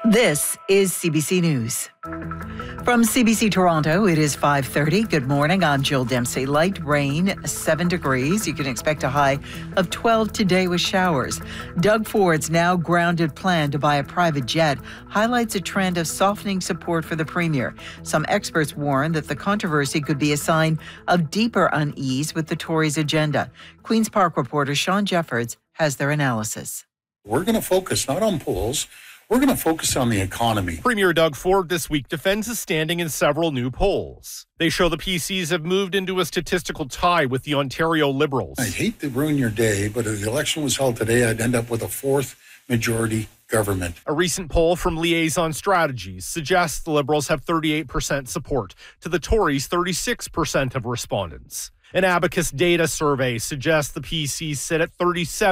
This is CBC News. From CBC Toronto, it is 5:30. Good morning. I'm Jill Dempsey. Light rain, 7 degrees. You can expect a high of 12 today with showers. Doug Ford's now grounded plan to buy a private jet highlights a trend of softening support for the Premier. Some experts warn that the controversy could be a sign of deeper unease with the Tories' agenda. Queen's Park reporter Sean Jeffords has their analysis. We're going to focus not on polls. We're going to focus on the economy. Premier Doug Ford this week defends his standing in several new polls. They show the PCs have moved into a statistical tie with the Ontario Liberals. I'd hate to ruin your day, but if the election was held today, I'd end up with a fourth majority government. A recent poll from Liaison Strategies suggests the Liberals have 38% support to the Tories' 36% of respondents. An Abacus data survey suggests the PCs sit at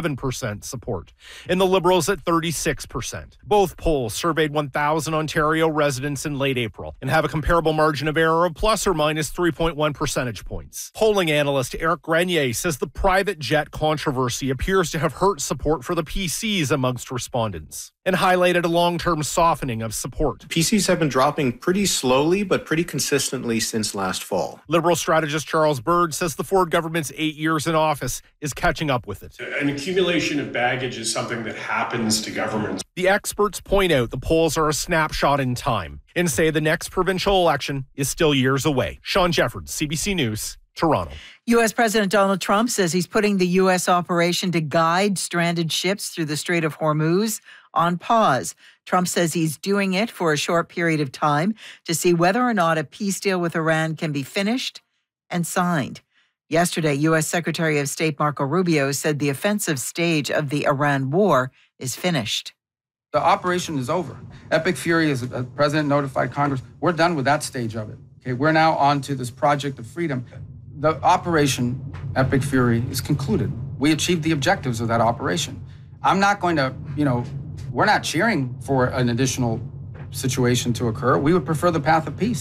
37% support and the Liberals at 36%. Both polls surveyed 1,000 Ontario residents in late April and have a comparable margin of error of plus or minus 3.1 percentage points. Polling analyst Eric Grenier says the private jet controversy appears to have hurt support for the PCs amongst respondents and highlighted a long-term softening of support. PCs have been dropping pretty slowly but pretty consistently since last fall. Liberal strategist Charles Bird says the Ford government's 8 years in office is catching up with it. An accumulation of baggage is something that happens to governments. The experts point out the polls are a snapshot in time and say the next provincial election is still years away. Sean Jeffords, CBC News, Toronto. U.S. President Donald Trump says he's putting the U.S. operation to guide stranded ships through the Strait of Hormuz on pause. Trump says he's doing it for a short period of time to see whether or not a peace deal with Iran can be finished and signed. Yesterday, U.S. Secretary of State Marco Rubio said the offensive stage of the Iran war is finished. The operation is over. Epic Fury, as the president notified Congress, we're done with that stage of it. Okay, we're now on to this project of freedom. The operation, Epic Fury, is concluded. We achieved the objectives of that operation. I'm not going to, we're not cheering for an additional situation to occur. We would prefer the path of peace.